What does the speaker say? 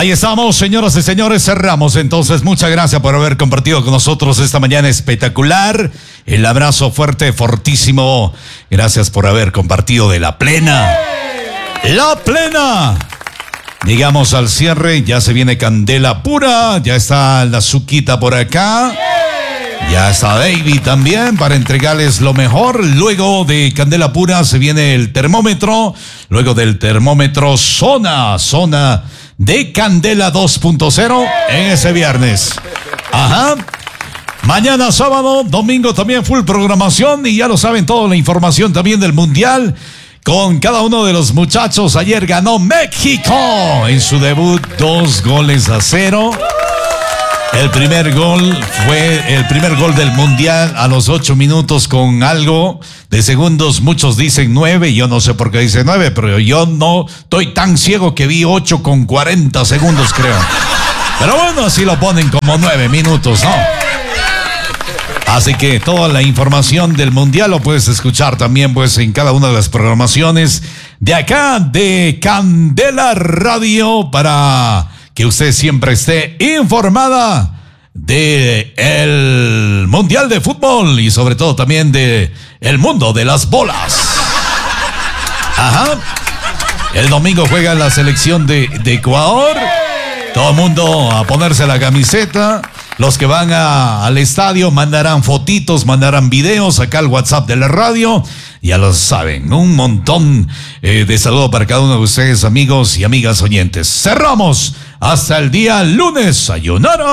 Ahí estamos, señoras y señores, cerramos. Entonces, muchas gracias por haber compartido con nosotros esta mañana espectacular. El abrazo fuerte, fortísimo. Gracias por haber compartido de La Plena. La Plena. Llegamos al cierre, ya se viene Candela Pura, ya está la Zuquita por acá. Ya está David también para entregarles lo mejor. Luego de Candela Pura se viene el termómetro. Luego del termómetro, zona de Candela 2.0 en ese viernes. Ajá. Mañana sábado, domingo también full programación. Y ya lo saben, toda la información también del Mundial con cada uno de los muchachos. Ayer ganó México en su debut 2-0. El primer gol fue el primer gol del Mundial a los 8 minutos con algo de segundos. Muchos dicen 9, yo no sé por qué dice 9, pero yo no estoy tan ciego que vi 8 con 40 segundos, creo. Pero bueno, así lo ponen como 9 minutos, ¿no? Así que toda la información del Mundial lo puedes escuchar también pues en cada una de las programaciones de acá de Candela Radio para que usted siempre esté informada de el Mundial de Fútbol y sobre todo también de el mundo de las bolas. Ajá. El domingo juega la selección de Ecuador. Todo el mundo a ponerse la camiseta. Los que van al estadio mandarán fotitos, mandarán videos acá al WhatsApp de la radio. Ya lo saben, un montón de saludos para cada uno de ustedes, amigos y amigas oyentes. Cerramos hasta el día lunes. Sayonara.